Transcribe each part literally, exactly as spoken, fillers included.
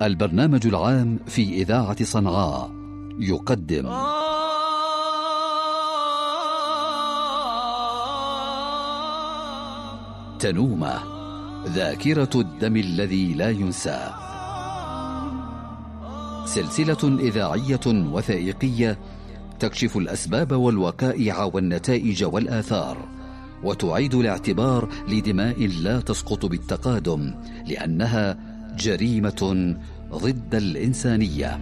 البرنامج العام في إذاعة صنعاء يقدم تنومة، ذاكرة الدم الذي لا ينسى، سلسلة إذاعية وثائقية تكشف الأسباب والوقائع والنتائج والآثار، وتعيد الاعتبار لدماء لا تسقط بالتقادم، لأنها جريمة ضد الإنسانية.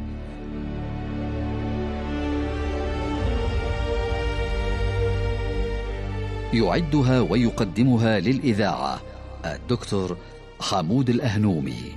يعدها ويقدمها للإذاعة الدكتور حمود الأهنومي.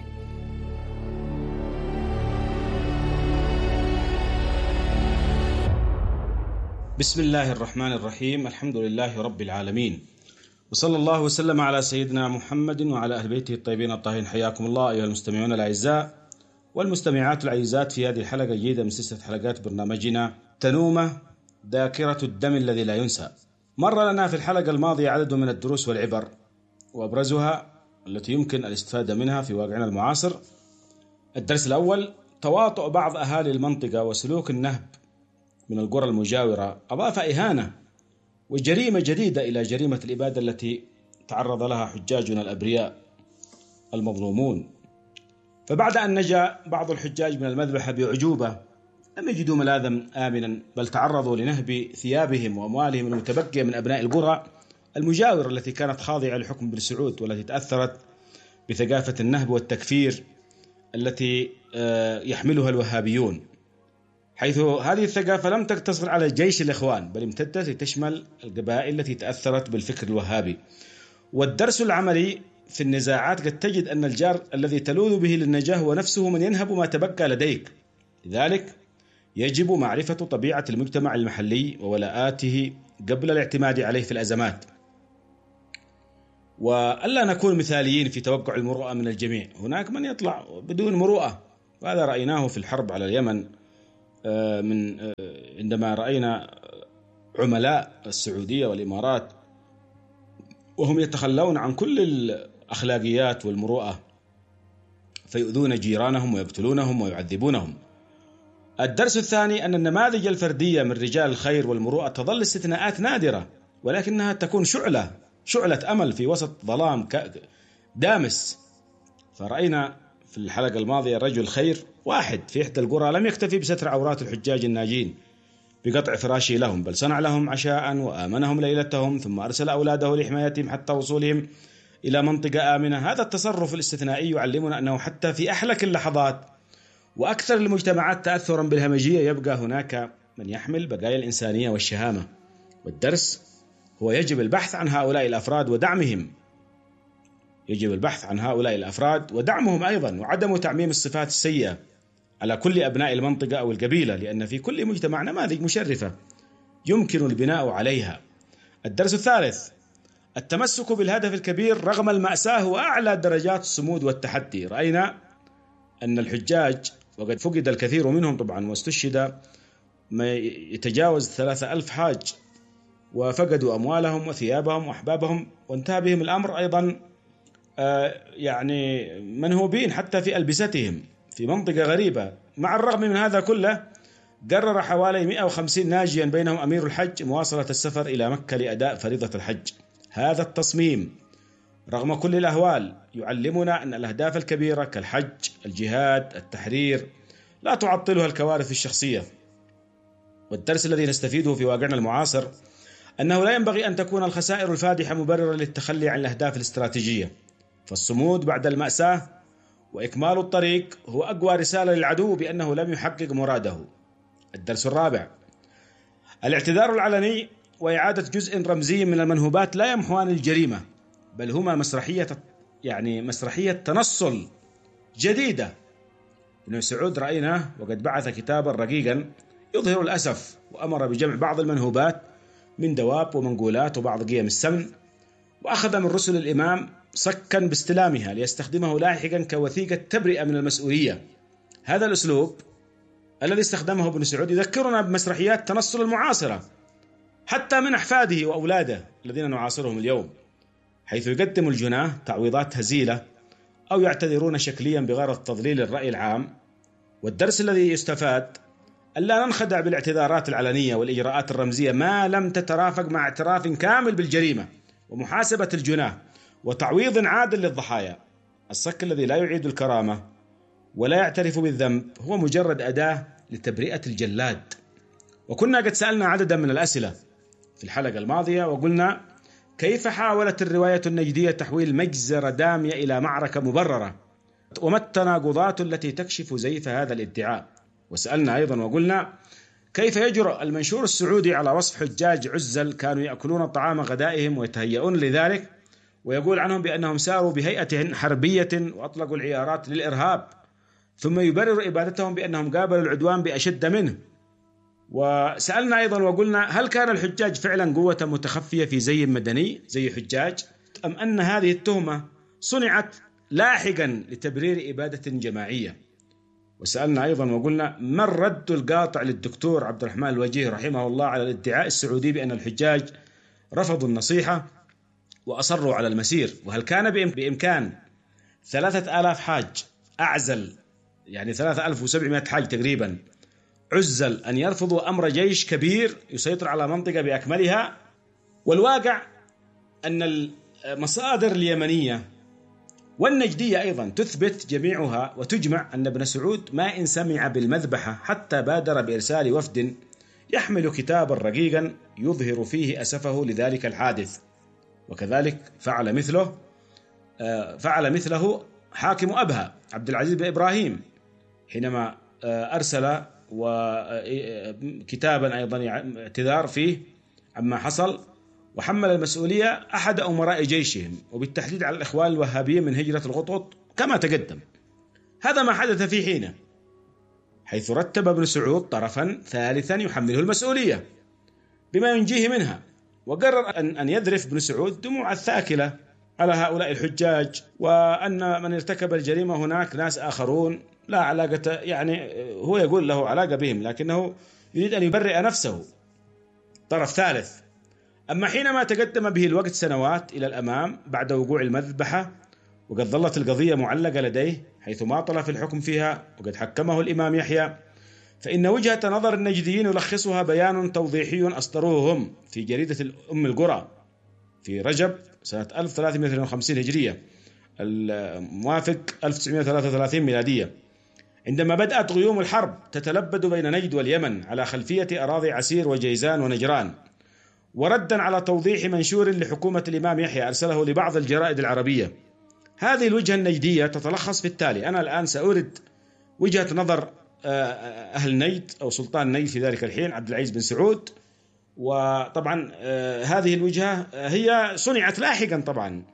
بسم الله الرحمن الرحيم، الحمد لله رب العالمين، وصلى الله وسلم على سيدنا محمد وعلى أهل بيته الطيبين الطاهرين. حياكم الله أيها المستمعون الأعزاء والمستمعات العزيزات في هذه الحلقة الجديدة من سلسلة حلقات برنامجنا تنومة، ذاكرة الدم الذي لا ينسى. مر لنا في الحلقة الماضية عدد من الدروس والعبر، وأبرزها التي يمكن الاستفادة منها في واقعنا المعاصر. الدرس الأول: تواطؤ بعض أهالي المنطقة وسلوك النهب من القرى المجاورة أضاف إهانة وجريمة جديدة إلى جريمة الإبادة التي تعرض لها حجاجنا الأبرياء المظلومون. فبعد أن نجا بعض الحجاج من المذبحة بعجوبة لم يجدوا ملاذا آمنا، بل تعرضوا لنهب ثيابهم وأموالهم المتبقية من أبناء القرى المجاورة التي كانت خاضعة لحكم بن سعود، والتي تأثرت بثقافة النهب والتكفير التي يحملها الوهابيون، حيث هذه الثقافة لم تقتصر على جيش الإخوان، بل امتدت لتشمل القبائل التي تأثرت بالفكر الوهابي. والدرس العملي في النزاعات: قد تجد أن الجار الذي تلوذ به للنجاة هو نفسه من ينهب ما تبقى لديك، لذلك يجب معرفة طبيعة المجتمع المحلي وولاءاته قبل الاعتماد عليه في الأزمات، وألا نكون مثاليين في توقع المروءة من الجميع. هناك من يطلع بدون مروءة، وهذا رأيناه في الحرب على اليمن، من عندما رأينا عملاء السعودية والإمارات وهم يتخلون عن كل الأخلاقيات والمروءة فيؤذون جيرانهم ويقتلونهم ويعذبونهم. الدرس الثاني: أن النماذج الفردية من رجال الخير والمروءة تظل استثناءات نادرة، ولكنها تكون شعلة شعلة أمل في وسط ظلام دامس. فرأينا في الحلقة الماضية رجل خير واحد في إحدى القرى لم يكتفي بستر عورات الحجاج الناجين بقطع فراشه لهم، بل صنع لهم عشاء وآمنهم ليلتهم، ثم أرسل أولاده لحمايتهم حتى وصولهم إلى منطقة آمنة. هذا التصرف الاستثنائي يعلمنا أنه حتى في أحلك اللحظات وأكثر المجتمعات تأثرا بالهمجية يبقى هناك من يحمل بقايا الإنسانية والشهامة. والدرس هو: يجب البحث عن هؤلاء الأفراد ودعمهم يجب البحث عن هؤلاء الأفراد ودعمهم أيضا، وعدم تعميم الصفات السيئة على كل أبناء المنطقة أو القبيلة، لأن في كل مجتمع نماذج مشرفة يمكن البناء عليها. الدرس الثالث: التمسك بالهدف الكبير رغم المأساة هو أعلى درجات الصمود والتحدي. رأينا أن الحجاج وقد فقد الكثير منهم طبعا، واستشهد ما يتجاوز ثلاثة ألف حاج، وفقدوا أموالهم وثيابهم وأحبابهم، وانتهى بهم الأمر أيضا يعني منهوبين حتى في ألبستهم في منطقة غريبة. مع الرغم من هذا كله قرر حوالي مئة وخمسين ناجيا بينهم أمير الحج مواصلة السفر إلى مكة لأداء فريضة الحج. هذا التصميم رغم كل الأهوال يعلمنا أن الأهداف الكبيرة كالحج، الجهاد، التحرير لا تعطلها الكوارث الشخصية. والدرس الذي نستفيده في واقعنا المعاصر أنه لا ينبغي أن تكون الخسائر الفادحة مبررا للتخلي عن الأهداف الاستراتيجية، فالصمود بعد المأساة وإكمال الطريق هو أقوى رسالة للعدو بأنه لم يحقق مراده. الدرس الرابع: الاعتذار العلني وإعادة جزء رمزي من المنهوبات لا يمحوان الجريمة، بل هما مسرحية يعني مسرحية تنصل جديدة. ابن سعود رأيناه وقد بعث كتابا رقيقا يظهر الأسف، وأمر بجمع بعض المنهوبات من دواب ومنقولات وبعض قيم السمن، وأخذ من رسل الإمام صكا باستلامها ليستخدمه لاحقا كوثيقة تبرئة من المسؤولية. هذا الأسلوب الذي استخدمه ابن سعود يذكرنا بمسرحيات تنصل المعاصرة حتى من أحفاده وأولاده الذين نعاصرهم اليوم، حيث يقدم الجناه تعويضات هزيلة أو يعتذرون شكليا بغرض تضليل الرأي العام. والدرس الذي يستفاد ألا ننخدع بالاعتذارات العلنية والإجراءات الرمزية ما لم تترافق مع اعتراف كامل بالجريمة ومحاسبة الجناه وتعويض عادل للضحايا. الصك الذي لا يعيد الكرامة ولا يعترف بالذنب هو مجرد أداة لتبرئة الجلاد. وكنا قد سألنا عددا من الأسئلة في الحلقة الماضية، وقلنا: كيف حاولت الرواية النجدية تحويل مجزرة دامية إلى معركة مبررة؟ وما التناقضات التي تكشف زيف هذا الادعاء؟ وسألنا أيضا وقلنا: كيف يجرؤ المنشور السعودي على وصف حجاج عزل كانوا يأكلون طعام غدائهم ويتهيئون لذلك، ويقول عنهم بأنهم ساروا بهيئة حربية وأطلقوا العيارات للإرهاب، ثم يبرر إبادتهم بأنهم قابلوا العدوان بأشد منه؟ وسألنا أيضا وقلنا: هل كان الحجاج فعلا قوة متخفية في زي مدني زي حجاج، أم أن هذه التهمة صنعت لاحقا لتبرير إبادة جماعية؟ وسألنا أيضا وقلنا: ما الرد القاطع للدكتور عبد الرحمن الوجيه رحمه الله على الادعاء السعودي بأن الحجاج رفضوا النصيحة وأصروا على المسير؟ وهل كان بإمكان ثلاثة آلاف حاج أعزل، يعني ثلاثة آلاف وسبعمائة حاج تقريبا عزل، أن يرفضوا أمر جيش كبير يسيطر على منطقة بأكملها؟ والواقع أن المصادر اليمنية والنجدية أيضا تثبت جميعها وتجمع أن ابن سعود ما إن سمع بالمذبحة حتى بادر بإرسال وفد يحمل كتابا رقيقا يظهر فيه أسفه لذلك الحادث. وكذلك فعل مثله فعل مثله حاكم أبها عبد العزيز بن إبراهيم حينما أرسل وكتابا أيضا اعتذار فيه عما حصل، وحمل المسؤولية أحد أمراء جيشهم وبالتحديد على الإخوان الوهابيين من هجرة القطط كما تقدم. هذا ما حدث في حينه، حيث رتب ابن سعود طرفا ثالثا يحمله المسؤولية بما ينجيه منها، وقرر أن يذرف ابن سعود دموع الثاكلة على هؤلاء الحجاج، وأن من ارتكب الجريمة هناك ناس آخرون لا علاقة، يعني هو يقول له علاقة بهم لكنه يريد أن يبرئ نفسه، طرف ثالث. أما حينما تقدم به الوقت سنوات إلى الأمام بعد وقوع المذبحة وقد ظلت القضية معلقة لديه حيث ماطل في الحكم فيها وقد حكمه الإمام يحيى، فإن وجهة نظر النجديين يلخصها بيان توضيحي أصدروه هم في جريدة أم القرى في رجب سنة ألف وثلاثمائة واثنين وخمسين هجرية الموافق ألف وتسعمائة وثلاثة وثلاثين ميلادية، عندما بدأت غيوم الحرب تتلبد بين نجد واليمن على خلفية أراضي عسير وجيزان ونجران، وردا على توضيح منشور لحكومة الإمام يحيى أرسله لبعض الجرائد العربية. هذه الوجهة النجدية تتلخص في التالي. أنا الآن سأورد وجهة نظر أهل نجد أو سلطان نجد في ذلك الحين عبد العزيز بن سعود، وطبعا هذه الوجهة هي صنعت لاحقا، طبعا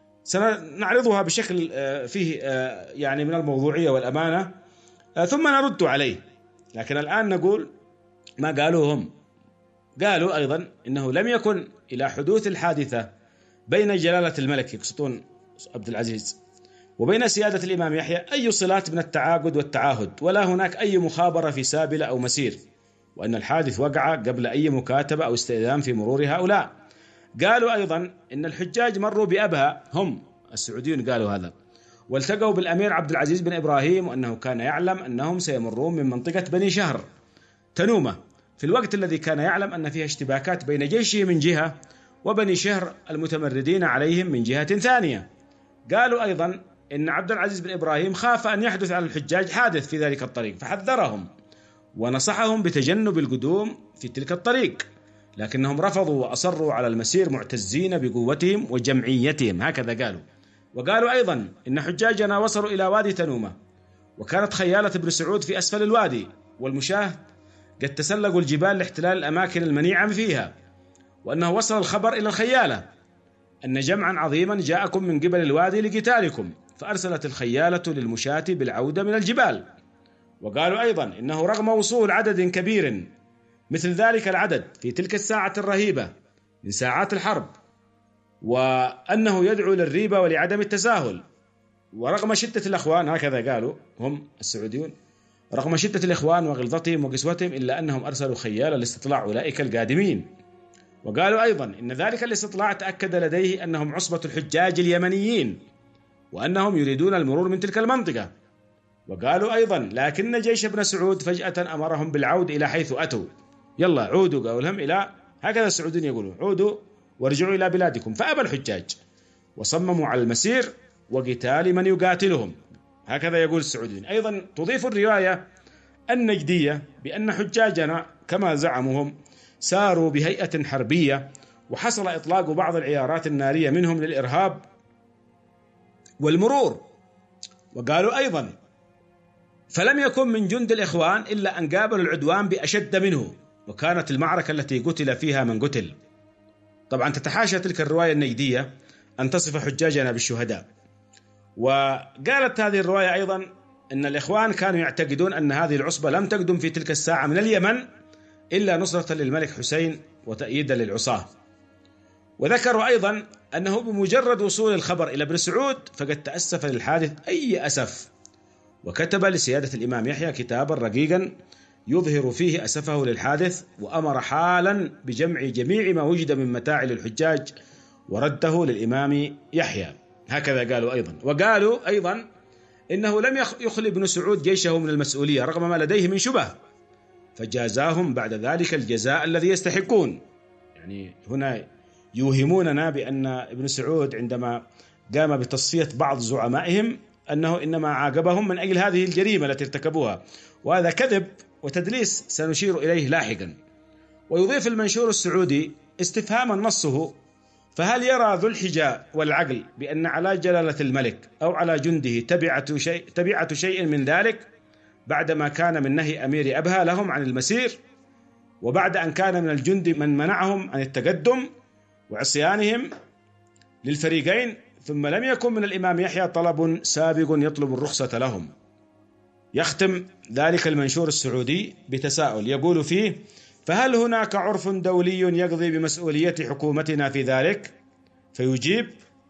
سنعرضها بشكل فيه يعني من الموضوعية والأمانة ثم نرد عليه. لكن الآن نقول ما قالوا هم. قالوا أيضا إنه لم يكن إلى حدوث الحادثة بين جلالة الملك يقصدون عبد العزيز وبين سيادة الإمام يحيى أي صلات من التعاقد والتعاهد، ولا هناك أي مخابرة في سابلة أو مسير، وأن الحادث وقع قبل أي مكاتبة أو استئذان في مرور هؤلاء. قالوا أيضا إن الحجاج مروا بأبها، هم السعوديون قالوا هذا، والتقوا بالأمير عبد العزيز بن إبراهيم، وأنه كان يعلم أنهم سيمرون من منطقة بني شهر تنومة في الوقت الذي كان يعلم أن فيها اشتباكات بين جيشه من جهة وبني شهر المتمردين عليهم من جهة ثانية. قالوا أيضا إن عبد العزيز بن إبراهيم خاف أن يحدث على الحجاج حادث في ذلك الطريق فحذرهم ونصحهم بتجنب القدوم في تلك الطريق، لكنهم رفضوا وأصروا على المسير معتزين بقوتهم وجمعيتهم، هكذا قالوا. وقالوا أيضا إن حجاجنا وصلوا إلى وادي تنومة وكانت خيالة ابن سعود في أسفل الوادي، والمشاة قد تسلقوا الجبال لاحتلال الأماكن المنيعة فيها، وأنه وصل الخبر إلى الخيالة أن جمعا عظيما جاءكم من قبل الوادي لقتالكم، فأرسلت الخيالة للمشاة بالعودة من الجبال. وقالوا أيضا إنه رغم وصول عدد كبير مثل ذلك العدد في تلك الساعة الرهيبة من ساعات الحرب، وأنه يدعو للريبة ولعدم التساهل، ورغم شدة الأخوان، هكذا قالوا هم السعوديون، رغم شدة الإخوان وغلظتهم وقسوتهم إلا أنهم أرسلوا خيالا لاستطلاع أولئك القادمين. وقالوا أيضا إن ذلك الاستطلاع تأكد لديه أنهم عصبة الحجاج اليمنيين، وأنهم يريدون المرور من تلك المنطقة. وقالوا أيضا لكن جيش ابن سعود فجأة أمرهم بالعود إلى حيث أتوا، يلا عودوا، قالوا لهم إلى، هكذا السعوديين يقولون، عودوا وارجعوا إلى بلادكم. فأبى الحجاج وصمموا على المسير وقتال من يقاتلهم، هكذا يقول السعوديين. أيضا تضيف الرواية النجدية بأن حجاجنا كما زعمهم ساروا بهيئة حربية، وحصل إطلاق بعض العيارات النارية منهم للإرهاب والمرور. وقالوا أيضا فلم يكن من جند الإخوان إلا أن قابلوا العدوان بأشد منه، وكانت المعركة التي قتل فيها من قتل. طبعا تتحاشى تلك الرواية النجدية أن تصف حجاجنا بالشهداء. وقالت هذه الرواية أيضا أن الإخوان كانوا يعتقدون أن هذه العصبة لم تقدم في تلك الساعة من اليمن إلا نصرة للملك حسين وتأييدا للعصاة. وذكروا أيضا أنه بمجرد وصول الخبر إلى ابن سعود فقد تأسف للحادث أي أسف، وكتب لسيادة الإمام يحيى كتابا رقيقا يظهر فيه أسفه للحادث، وأمر حالا بجمع جميع ما وجد من متاع للحجاج ورده للإمام يحيى، هكذا قالوا أيضا. وقالوا أيضا إنه لم يخل ابن سعود جيشه من المسؤولية رغم ما لديه من شبه، فجازاهم بعد ذلك الجزاء الذي يستحقون. يعني هنا يوهموننا بأن ابن سعود عندما قام بتصفية بعض زعمائهم أنه إنما عاقبهم من أجل هذه الجريمة التي ارتكبوها، وهذا كذب وتدليس سنشير إليه لاحقا. ويضيف المنشور السعودي استفهاما نصه: فهل يرى ذو الحجاء والعقل بأن على جلالة الملك أو على جنده تبعة شيء, تبعة شيء من ذلك بعدما كان من نهي أمير أبها لهم عن المسير، وبعد أن كان من الجند من منعهم عن التقدم وعصيانهم للفريقين، ثم لم يكن من الإمام يحيى طلب سابق يطلب الرخصة لهم. يختم ذلك المنشور السعودي بتساؤل يقول فيه: فهل هناك عرف دولي يقضي بمسؤولية حكومتنا في ذلك؟ فيجيب: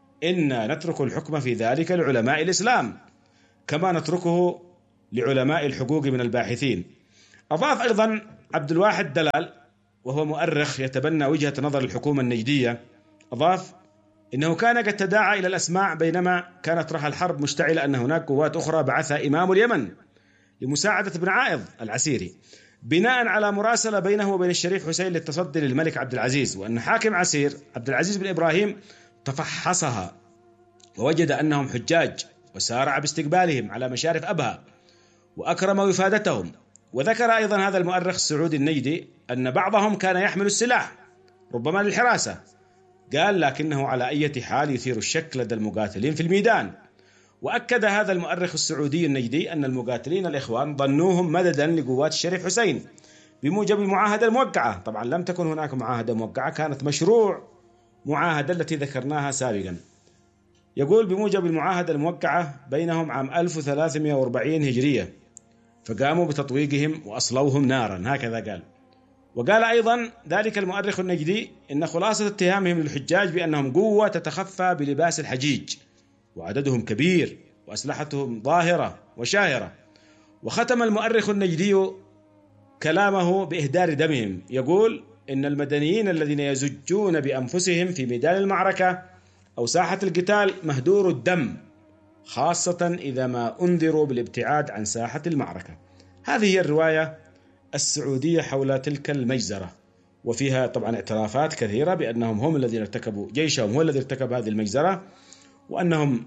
إن نترك الحكم في ذلك لعلماء الإسلام كما نتركه لعلماء الحقوق من الباحثين. أضاف أيضا عبد الواحد دلال وهو مؤرخ يتبنى وجهة نظر الحكومة النجدية، أضاف إنه كان قد تداعى إلى الأسماع بينما كانت رحى الحرب مشتعلة أن هناك قوات أخرى بعثها إمام اليمن لمساعدة ابن عائض العسيري بناء على مراسلة بينه وبين الشريف حسين للتصدي للملك عبد العزيز، وأن حاكم عسير عبد العزيز بن إبراهيم تفحصها ووجد أنهم حجاج وسارع باستقبالهم على مشارف أبها وأكرم وفادتهم. وذكر أيضا هذا المؤرخ السعودي النجدي أن بعضهم كان يحمل السلاح ربما للحراسة، قال لكنه على أي حال يثير الشك لدى المقاتلين في الميدان. وأكد هذا المؤرخ السعودي النجدي أن المقاتلين الإخوان ظنوهم مددا لقوات الشريف حسين بموجب المعاهدة الموقعة. طبعا لم تكن هناك معاهدة موقعة، كانت مشروع معاهدة التي ذكرناها سابقا. يقول بموجب المعاهدة الموقعة بينهم عام ألف وثلاثمائة وأربعين هجرية، فقاموا بتطويقهم وأصلوهم نارا، هكذا قال. وقال أيضا ذلك المؤرخ النجدي إن خلاصة اتهامهم للحجاج بأنهم قوة تتخفى بلباس الحجيج وعددهم كبير وأسلحتهم ظاهرة وشاهرة. وختم المؤرخ النجدي كلامه بإهدار دمهم، يقول إن المدنيين الذين يزجون بأنفسهم في ميدان المعركة أو ساحة القتال مهدور الدم، خاصة إذا ما أنذروا بالابتعاد عن ساحة المعركة. هذه هي الرواية السعودية حول تلك المجزرة، وفيها طبعا اعترافات كثيرة بأنهم هم الذين ارتكبوا، جيشهم هو الذي ارتكب هذه المجزرة، وأنهم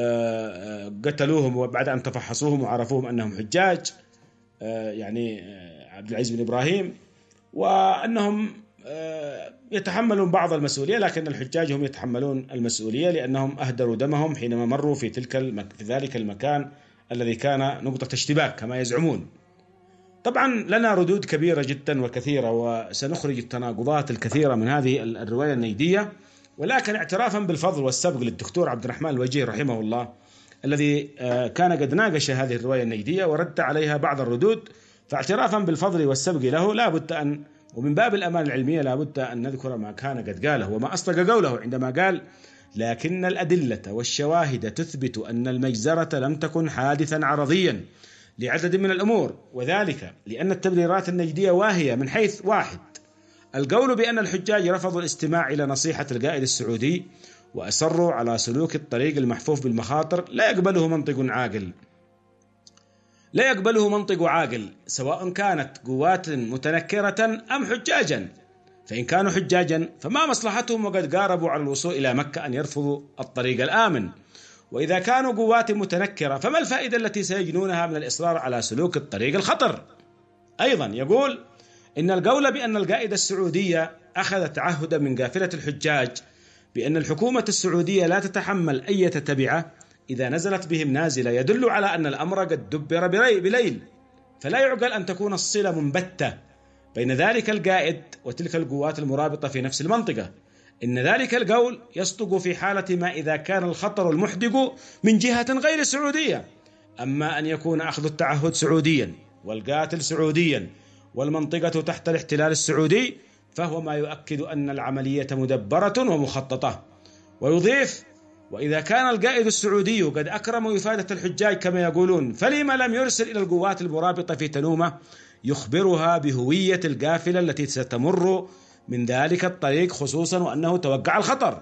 قتلوهم وبعد أن تفحصوهم وعرفوهم أنهم حجاج يعني عبد العزيز بن إبراهيم، وأنهم يتحملون بعض المسؤولية، لكن الحجاج هم يتحملون المسؤولية لأنهم أهدروا دمهم حينما مروا في تلك المك... في ذلك المكان الذي كان نقطة اشتباك كما يزعمون. طبعا لنا ردود كبيرة جدا وكثيرة، وسنخرج التناقضات الكثيرة من هذه الرواية النجدية، ولكن اعترافا بالفضل والسبق للدكتور عبد الرحمن الوجيه رحمه الله الذي كان قد ناقش هذه الرواية النجدية ورد عليها بعض الردود، فاعترافا بالفضل والسبق له لا بد أن، ومن باب الأمانة العلمية لا بد أن نذكر ما كان قد قاله وما أصدق قوله عندما قال: لكن الأدلة والشواهد تثبت أن المجزرة لم تكن حادثا عرضيا لعدد من الأمور، وذلك لأن التبريرات النجدية واهية من حيث: واحد، القول بأن الحجاج رفضوا الاستماع إلى نصيحة القائد السعودي وأصروا على سلوك الطريق المحفوف بالمخاطر لا يقبله منطق عاقل لا يقبله منطق عاقل سواء كانت قوات متنكرة أم حجاجا. فإن كانوا حجاجا فما مصلحتهم وقد قاربوا على الوصول إلى مكة أن يرفضوا الطريق الآمن؟ وإذا كانوا قوات متنكرة فما الفائدة التي سيجنونها من الإصرار على سلوك الطريق الخطر؟ أيضا يقول إن القول بأن القائدة السعودية أخذ تعهدا من قافلة الحجاج بأن الحكومة السعودية لا تتحمل أي تبعة إذا نزلت بهم نازلة يدل على أن الأمر قد دبر بليل، فلا يعقل أن تكون الصلة منبتة بين ذلك القائد وتلك القوات المرابطة في نفس المنطقة. إن ذلك القول يصدق في حالة ما إذا كان الخطر المحدق من جهة غير سعودية. أما أن يكون أخذ التعهد سعوديا والقاتل سعوديا والمنطقة تحت الاحتلال السعودي فهو ما يؤكد أن العملية مدبرة ومخططة. ويضيف: وإذا كان القائد السعودي قد أكرم إفادة الحجاج كما يقولون فلما لم يرسل إلى القوات المرابطة في تنومة يخبرها بهوية القافلة التي ستمر من ذلك الطريق، خصوصا وأنه توقع الخطر.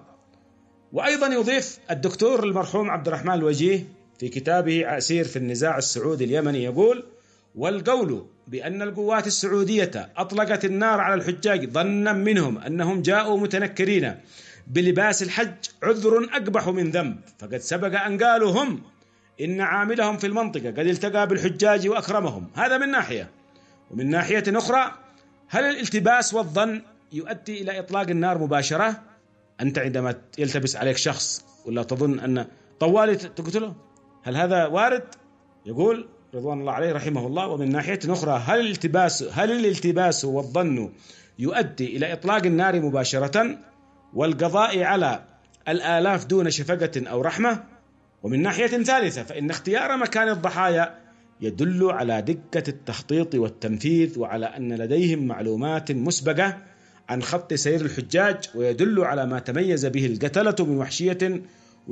وأيضا يضيف الدكتور المرحوم عبد الرحمن الوجيه في كتابه عسير في النزاع السعودي اليمني يقول: والقول بأن القوات السعودية أطلقت النار على الحجاج ظنا منهم أنهم جاءوا متنكرين بلباس الحج عذر أقبح من ذنب، فقد سبق أن قالوا هم إن عاملهم في المنطقة قد التقى بالحجاج وأكرمهم. هذا من ناحية. ومن ناحية أخرى، هل الالتباس والظن يؤدي إلى إطلاق النار مباشرة؟ أنت عندما يلتبس عليك شخص ولا تظن أن طوالي تقتله، هل هذا وارد؟ يقول رضوان الله عليه رحمه الله: ومن ناحية أخرى، هل الالتباس هل الالتباس والظن يؤدي إلى إطلاق النار مباشرة والقضاء على الآلاف دون شفقة أو رحمة؟ ومن ناحية ثالثة، فإن اختيار مكان الضحايا يدل على دقة التخطيط والتنفيذ وعلى أن لديهم معلومات مسبقة عن خط سير الحجاج، ويدل على ما تميز به القتلة من وحشية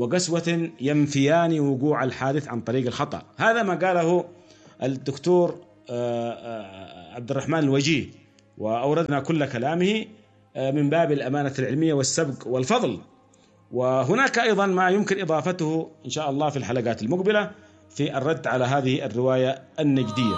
وقسوة ينفيان وقوع الحادث عن طريق الخطأ. هذا ما قاله الدكتور عبد الرحمن الوجيه، وأوردنا كل كلامه من باب الأمانة العلمية والسبق والفضل. وهناك أيضا ما يمكن إضافته إن شاء الله في الحلقات المقبلة في الرد على هذه الرواية النجدية.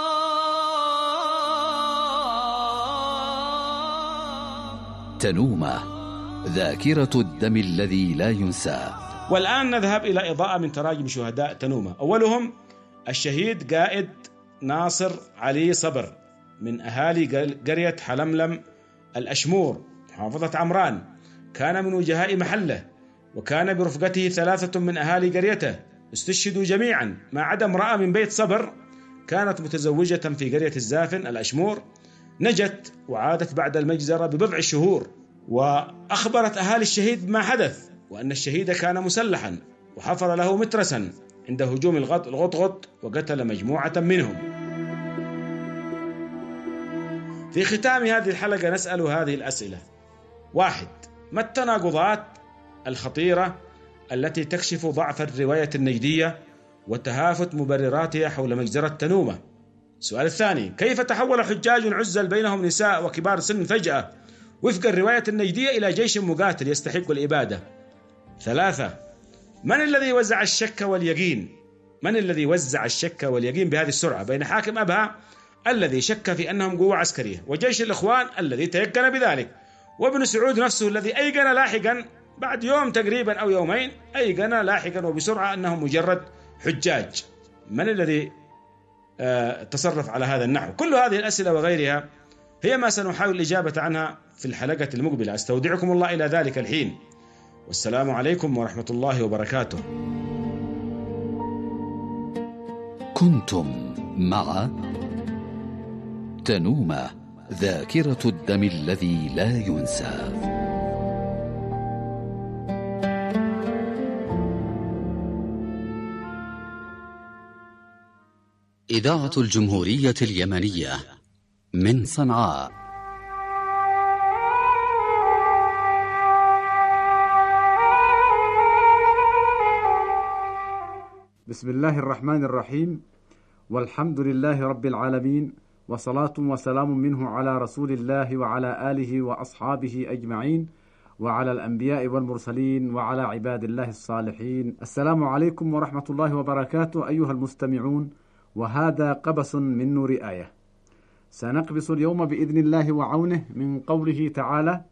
تنومة، ذاكرة الدم الذي لا ينسى. والآن نذهب إلى إضاءة من تراجم شهداء تنومة. أولهم الشهيد قائد ناصر علي صبر من أهالي قرية حلملم الأشمور محافظة عمران، كان من وجهاء محله، وكان برفقته ثلاثة من أهالي قريته استشهدوا جميعا ما عدا امرأة من بيت صبر كانت متزوجة في قرية الزافن الأشمور، نجت وعادت بعد المجزرة ببضع شهور، وأخبرت أهالي الشهيد ما حدث، وأن الشهيد كان مسلحا وحفر له مترسا عند هجوم الغطغط وقتل مجموعة منهم. في ختام هذه الحلقة نسأل هذه الأسئلة: واحد، ما التناقضات الخطيرة التي تكشف ضعف الرواية النجدية وتهافت مبرراتها حول مجزرة تنومة؟ السؤال الثاني: كيف تحول حجاج عزل بينهم نساء وكبار سن فجأة وفق الرواية النجدية إلى جيش مقاتل يستحق الإبادة؟ ثلاثة، من الذي وزع الشك واليقين من الذي وزع الشك واليقين بهذه السرعة بين حاكم أبها الذي شك في أنهم قوة عسكرية، وجيش الإخوان الذي تيقن بذلك، وابن سعود نفسه الذي أيقن لاحقا بعد يوم تقريبا أو يومين أيقن لاحقا وبسرعة أنهم مجرد حجاج؟ من الذي آه تصرف على هذا النحو؟ كل هذه الأسئلة وغيرها هي ما سنحاول الإجابة عنها في الحلقة المقبلة. أستودعكم الله إلى ذلك الحين، والسلام عليكم ورحمة الله وبركاته. كنتم مع تنومة، ذاكرة الدم الذي لا ينسى. إذاعة الجمهورية اليمنية من صنعاء. بسم الله الرحمن الرحيم، والحمد لله رب العالمين، وصلاة وسلام منه على رسول الله وعلى آله وأصحابه أجمعين، وعلى الأنبياء والمرسلين وعلى عباد الله الصالحين. السلام عليكم ورحمة الله وبركاته أيها المستمعون، وهذا قبس من نور آية. سنقبس اليوم بإذن الله وعونه من قوله تعالى: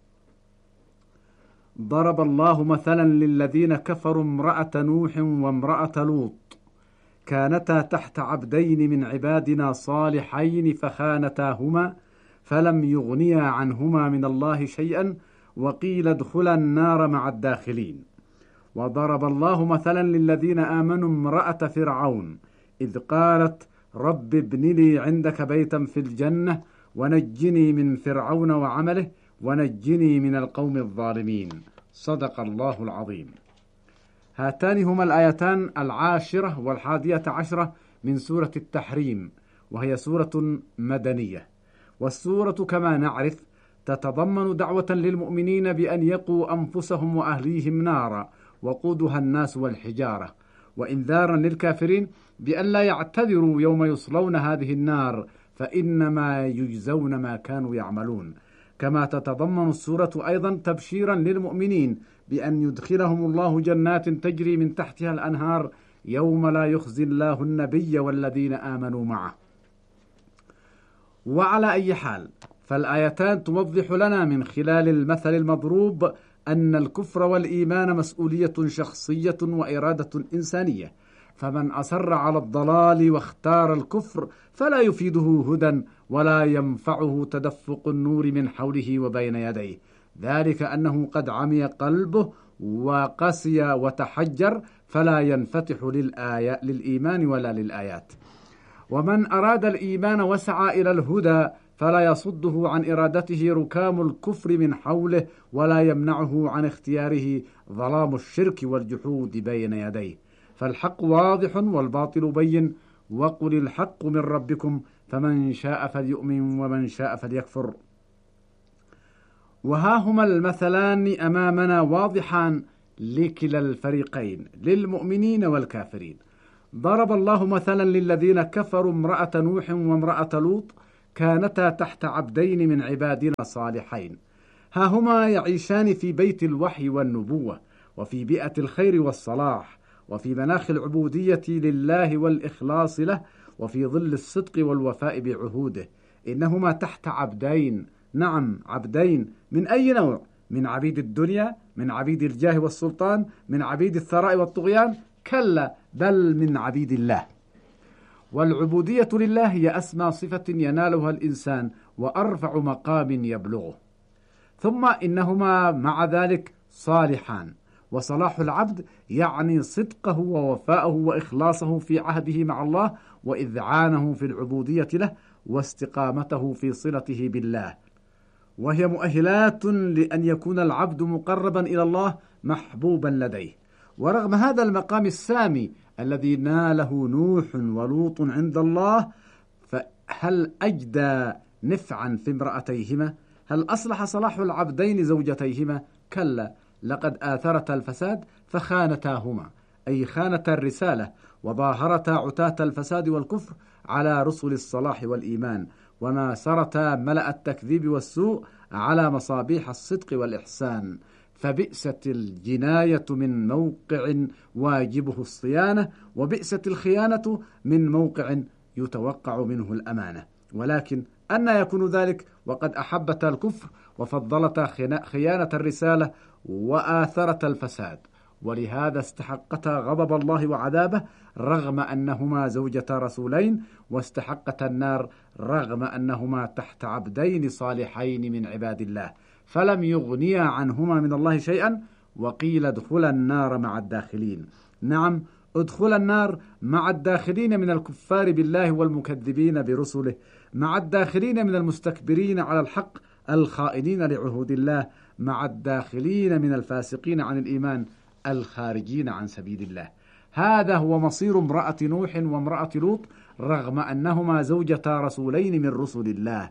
ضرب الله مثلا للذين كفروا امرأة نوح وامرأة لوط كانتا تحت عبدين من عبادنا صالحين فخانتاهما فلم يغنيا عنهما من الله شيئا وقيل ادخلا النار مع الداخلين. وضرب الله مثلا للذين آمنوا امرأة فرعون إذ قالت رب ابن لي عندك بيتا في الجنة ونجني من فرعون وعمله ونجني من القوم الظالمين. صدق الله العظيم. هاتان هما الآيتان العاشرة والحادية عشرة من سورة التحريم، وهي سورة مدنية. والسورة كما نعرف تتضمن دعوة للمؤمنين بأن يقوا أنفسهم وأهليهم نارا وقودها الناس والحجارة، وإنذارا للكافرين بأن لا يعتذروا يوم يصلون هذه النار فإنما يجزون ما كانوا يعملون. كما تتضمن السورة أيضا تبشيرا للمؤمنين بأن يدخلهم الله جنات تجري من تحتها الأنهار يوم لا يخزي الله النبي والذين آمنوا معه. وعلى أي حال، فالآيتان توضح لنا من خلال المثل المضروب أن الكفر والإيمان مسؤولية شخصية وإرادة إنسانية، فمن أصر على الضلال واختار الكفر فلا يفيده هدى ولا ينفعه تدفق النور من حوله وبين يديه، ذلك أنه قد عمي قلبه وقسي وتحجر فلا ينفتح للآية للإيمان ولا للآيات. ومن أراد الإيمان وسعى إلى الهدى فلا يصده عن إرادته ركام الكفر من حوله ولا يمنعه عن اختياره ظلام الشرك والجحود بين يديه، فالحق واضح والباطل بين، وقل الحق من ربكم فمن شاء فليؤمن ومن شاء فليكفر. وها هما المثلان أمامنا واضحان لكلا الفريقين، للمؤمنين والكافرين. ضرب الله مثلا للذين كفروا امرأة نوح وامرأة لوط كانتا تحت عبدين من عبادنا صالحين. ها هما يعيشان في بيت الوحي والنبوة، وفي بيئة الخير والصلاح، وفي مناخ العبودية لله والإخلاص له، وفي ظل الصدق والوفاء بعهوده. إنهما تحت عبدين، نعم عبدين. من أي نوع؟ من عبيد الدنيا، من عبيد الجاه والسلطان، من عبيد الثراء والطغيان؟ كلا، بل من عبيد الله. والعبودية لله هي أسمى صفة ينالها الإنسان وأرفع مقام يبلغه. ثم إنهما مع ذلك صالحان، وصلاح العبد يعني صدقه ووفاءه وإخلاصه في عهده مع الله وإذعانه في العبودية له واستقامته في صلته بالله، وهي مؤهلات لأن يكون العبد مقربا إلى الله محبوبا لديه. ورغم هذا المقام السامي الذي ناله نوح ولوط عند الله، فهل أجدى نفعا في امرأتيهما؟ هل أصلح صلاح العبدين زوجتيهما؟ كلا، لقد آثرتا الفساد فخانتاهما، أي خانتا الرسالة وظاهرتا عتاة الفساد والكفر على رسل الصلاح والإيمان، وناصرتا ملأ التكذيب والسوء على مصابيح الصدق والإحسان. فبئست الجناية من موقع واجبه الصيانة، وبئست الخيانة من موقع يتوقع منه الأمانة. ولكن أن يكون ذلك وقد أحبتا الكفر وفضلتا خيانة الرسالة وآثرتا الفساد، ولهذا استحقتا غضب الله وعذابه رغم أنهما زوجتا رسولين، واستحقتا النار رغم أنهما تحت عبدين صالحين من عباد الله، فلم يغنيا عنهما من الله شيئا، وقيل ادخلا النار مع الداخلين. نعم، ادخلا النار مع الداخلين من الكفار بالله والمكذبين برسله، مع الداخلين من المستكبرين على الحق الخائنين لعهود الله، مع الداخلين من الفاسقين عن الإيمان الخارجين عن سبيل الله. هذا هو مصير امرأة نوح وامرأة لوط رغم أنهما زوجتا رسولين من رسل الله.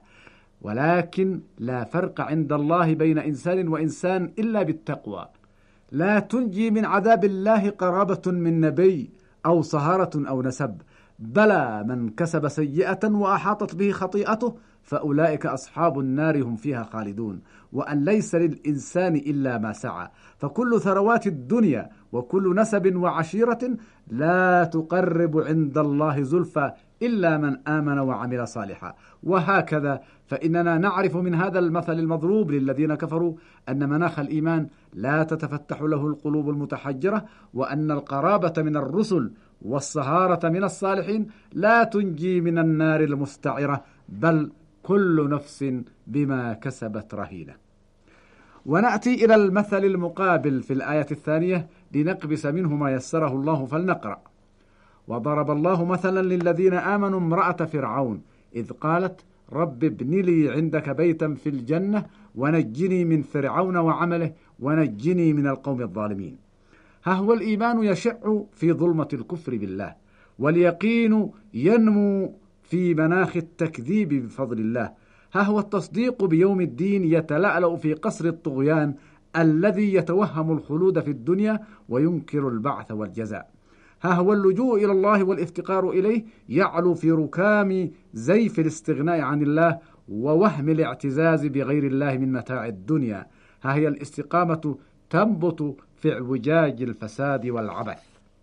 ولكن لا فرق عند الله بين إنسان وإنسان إلا بالتقوى. لا تنجي من عذاب الله قرابة من نبي أو صهارة أو نسب، بلى من كسب سيئة وأحاطت به خطيئته فأولئك أصحاب النار هم فيها خالدون، وأن ليس للإنسان إلا ما سعى، فكل ثروات الدنيا وكل نسب وعشيرة لا تقرب عند الله زلفى إلا من آمن وعمل صالحا. وهكذا فإننا نعرف من هذا المثل المضروب للذين كفروا أن مناخ الإيمان لا تتفتح له القلوب المتحجرة، وأن القرابة من الرسل والصهارة من الصالحين لا تنجي من النار المستعرة، بل كل نفس بما كسبت رهينة. ونأتي إلى المثل المقابل في الآية الثانية لنقبس منه ما يسره الله، فلنقرأ: وضرب الله مثلا للذين آمنوا امرأة فرعون إذ قالت رب ابن لي عندك بيتا في الجنة ونجني من فرعون وعمله ونجني من القوم الظالمين. ها هو الإيمان يشع في ظلمة الكفر بالله، واليقين ينمو في مناخ التكذيب بفضل الله. ها هو التصديق بيوم الدين يتلألأ في قصر الطغيان الذي يتوهم الخلود في الدنيا وينكر البعث والجزاء. ها هو اللجوء إلى الله والافتقار إليه يعلو في ركام زيف الاستغناء عن الله ووهم الاعتزاز بغير الله من متاع الدنيا. ها هي الاستقامة تنبت في اعوجاج الفساد والعبث.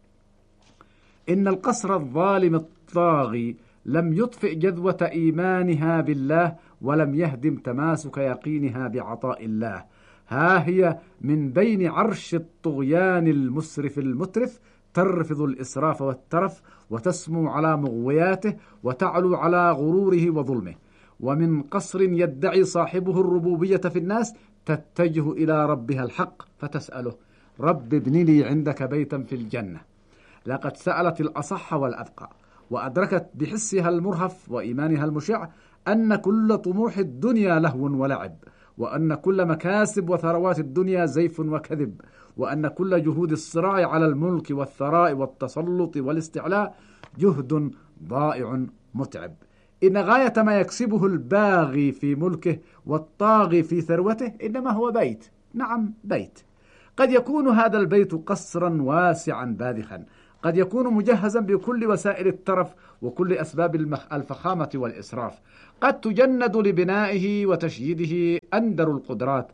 إن القصر الظالم الطاغي لم يطفئ جذوة إيمانها بالله ولم يهدم تماسك يقينها بعطاء الله. ها هي من بين عرش الطغيان المسرف المترف ترفض الإسراف والترف وتسمو على مغوياته وتعلو على غروره وظلمه. ومن قصر يدعي صاحبه الربوبية في الناس تتجه إلى ربها الحق فتسأله رب ابن لي عندك بيتا في الجنة. لقد سألت الأصح والأذقى، وأدركت بحسها المرهف وإيمانها المشع أن كل طموح الدنيا لهو ولعب، وأن كل مكاسب وثروات الدنيا زيف وكذب، وأن كل جهود الصراع على الملك والثراء والتسلط والاستعلاء جهد ضائع متعب. إن غاية ما يكسبه الباغي في ملكه والطاغي في ثروته إنما هو بيت، نعم بيت. قد يكون هذا البيت قصرا واسعا باذخا، قد يكون مجهزا بكل وسائل الترف وكل أسباب الفخامة والإسراف، قد تجند لبنائه وتشييده أندر القدرات،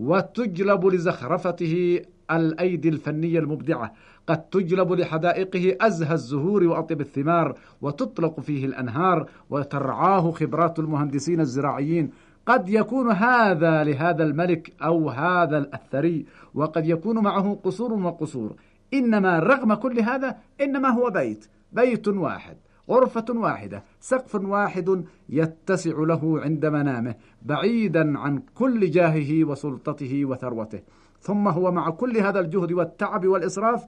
وتجلب لزخرفته الأيدي الفنية المبدعة، قد تجلب لحدائقه أزهى الزهور وأطيب الثمار، وتطلق فيه الأنهار وترعاه خبرات المهندسين الزراعيين. قد يكون هذا لهذا الملك أو هذا الثري، وقد يكون معه قصور وقصور، إنما رغم كل هذا إنما هو بيت، بيت واحد، غرفة واحدة، سقف واحد يتسع له عند منامه بعيدا عن كل جاهه وسلطته وثروته. ثم هو مع كل هذا الجهد والتعب والإسراف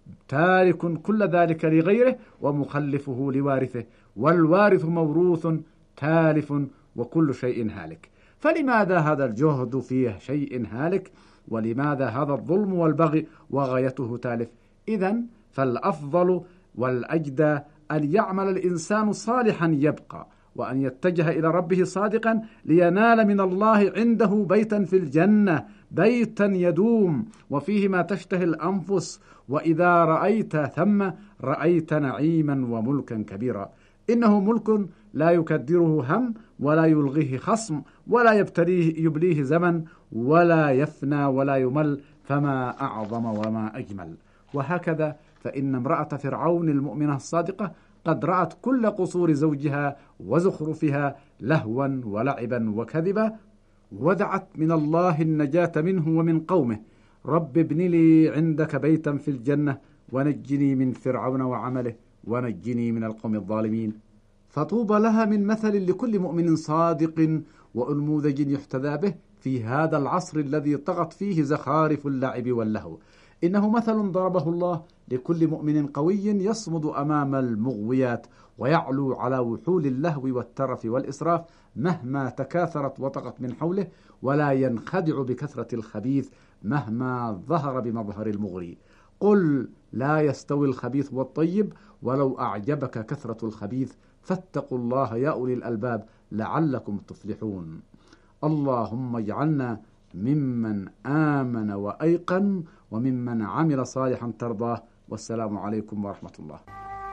تارك كل ذلك لغيره ومخلفه لوارثه، والوارث موروث تالف وكل شيء هالك. فلماذا هذا الجهد فيه شيء هالك؟ ولماذا هذا الظلم والبغي وغايته تالف؟ إذن فالأفضل والأجدى أن يعمل الإنسان صالحا يبقى، وأن يتجه إلى ربه صادقا لينال من الله عنده بيتا في الجنة، بيتا يدوم وفيه ما تشتهي الأنفس، وإذا رأيت ثم رأيت نعيما وملكا كبيرا. إنه ملك لا يكدره هم ولا يلغيه خصم ولا يبتليه يبليه زمن ولا يفنى ولا يمل، فما أعظم وما أجمل. وهكذا فإن امرأة فرعون المؤمنة الصادقة قد رأت كل قصور زوجها وزخرفها لهوا ولعبا وكذبا، ودعت من الله النجاة منه ومن قومه: رب ابن لي عندك بيتا في الجنة ونجني من فرعون وعمله ونجني من القوم الظالمين. فطوبى لها من مثل لكل مؤمن صادق وأنموذج يحتذى به في هذا العصر الذي طغت فيه زخارف اللعب واللهو. إنه مثل ضربه الله لكل مؤمن قوي يصمد أمام المغويات ويعلو على وحول اللهو والترف والإسراف مهما تكاثرت وطغت من حوله، ولا ينخدع بكثرة الخبيث مهما ظهر بمظهر المغري. قل لا يستوي الخبيث والطيب ولو أعجبك كثرة الخبيث، فاتقوا الله يا أولي الألباب لعلكم تفلحون. اللهم اجعلنا ممن آمن وأيقن وممن عمل صالحا ترضاه. والسلام عليكم ورحمة الله.